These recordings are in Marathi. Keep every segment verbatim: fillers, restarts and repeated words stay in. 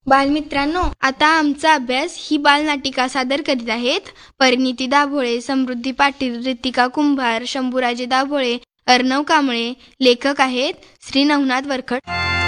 बालमित्रांनो, आता आमचा अभ्यास ही बालनाटिका सादर करीत आहेत परिणिती दाभोळे, समृद्धी पाटील, रितिका कुंभार, शंभूराजे दाभोळे, अर्णव कांबळे. लेखक आहेत श्री नवनाथ वरखड.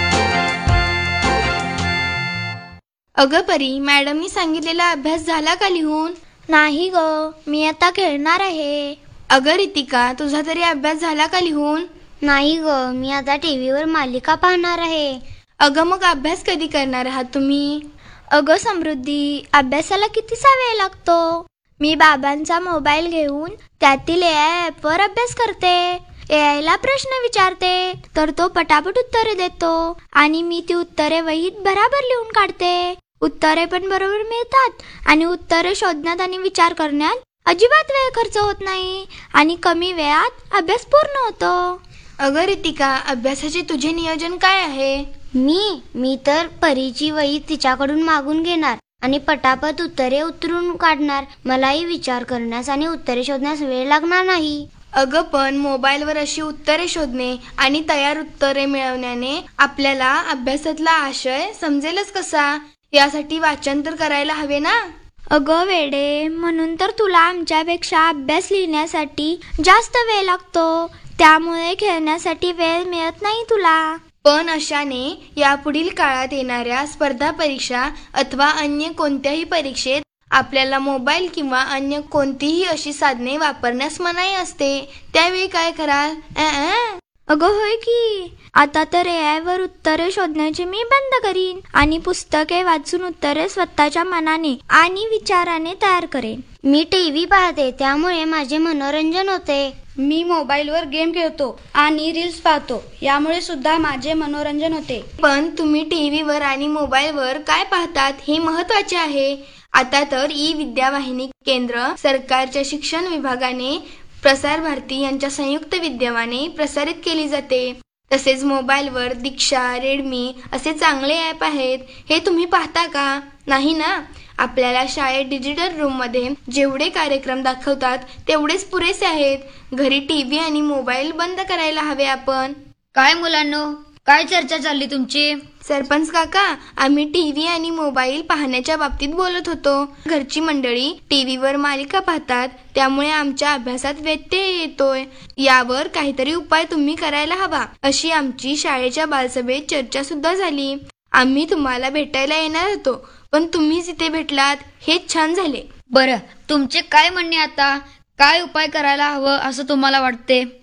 अगं परी, मॅडमनी सांगितलेला अभ्यास झाला का लिहून? नाही ग, मी आता खेळणार आहे. अगं रितिका, तुझा तरी अभ्यास झाला का लिहून? नाही ग, मी आता टीव्हीवर मालिका पाहणार आहे. अगं मग अभ्यास कधी करणार आहात तुम्ही? अगं समृद्धी, अभ्यासाला कितीसा वेळ लागतो. मी बाबांचा मोबाईल घेऊन त्यातील ए आय ॲपवर अभ्यास करते. ए आय ला प्रश्न विचारते तर तो पटापट उत्तरे देतो आणि मी ती उत्तरे वहीत बराबर लिहून काढते. उत्तरे पण बरोबर मिळतात आणि उत्तरे शोधण्यात आणि विचार करण्यात अजिबात वेळ खर्च होत नाही आणि कमी वेळात अभ्यास पूर्ण होतो. अगं रितिका, अभ्यासाचे तुझे नियोजन काय आहे? मी मी तर परीची वही तिच्याकडून मागून घेणार आणि पटापट उत्तरे उतरून काढणार. मलाही विचार करण्यास आणि उत्तरे शोधण्यास वेळ लागणार नाही. अगं पण मोबाईलवर अशी उत्तरे शोधणे आणि तयार उत्तरे मिळवण्याने आपल्याला अभ्यासातला आशय समजेलच कसा? यासाठी वाचन तर करायला हवे ना. अगं वेडे, म्हणून तर तुला आमच्यापेक्षा अभ्यास लिहिण्यासाठी जास्त वेळ लागतो. त्यामुळे खेळण्यासाठी वेळ मिळत नाही तुला. पण अशाने यापुढील काळात येणाऱ्या स्पर्धा परीक्षा अथवा अन्य कोणत्याही परीक्षेत आपल्याला मोबाईल किंवा अन्य कोणतीही अशी साधने वापरण्यास मनाई असते. त्यावेळी काय कराल? अगं होय की, आता तर ए आय वर उत्तरे शोधण्याचे मी बंद करीन आणि पुस्तके वाचून उत्तरे स्वतःच्या मनाने आणि विचाराने तयार करेन. मी टीव्ही पाहते, त्यामुळे माझे मनोरंजन होते. मी मोबाईलवर गेम खेळतो आणि रील्स पाहतो, यामुळे सुद्धा माझे मनोरंजन होते. पण तुम्ही टीव्हीवर आणि मोबाईलवर काय पाहतात हे महत्वाचे आहे. आता तर ई विद्यावाहिनी केंद्र सरकारच्या शिक्षण विभागाने प्रसार भारती यांच्या संयुक्त विद्यमाने प्रसारित केली जाते. तसेच मोबाईलवर दीक्षा, रेडमी असे चांगले ॲप आहेत. हे तुम्ही पाहता का? नाही ना. आपल्याला शाळेत डिजिटल रूम मध्ये जेवढे कार्यक्रम दाखवतात तेवढेच पुरेसे आहेत. घरी टीव्ही आणि मोबाईल बंद करायला हवे आपण. काय मुलांनो, काय चर्चा चालली तुमची? सरपंच काका, आम्ही टीव्ही आणि मोबाईल पाहण्याच्या बाबतीत बोलत होतो. घरची मंडळी टीव्हीवर मालिका पाहतात, त्यामुळे आमच्या अभ्यासात व्यत्यय येतोय. यावर काहीतरी उपाय तुम्ही करायला हवा, अशी आमची शाळेच्या बालसभेत चर्चा सुद्धा झाली. आम्ही तुम्हाला भेटायला येणार होतो, पण तुम्हीच इथे भेटलात, हेच छान झाले. बरं, तुमचे काय म्हणणे आता? काय उपाय करायला हवं असं तुम्हाला वाटते?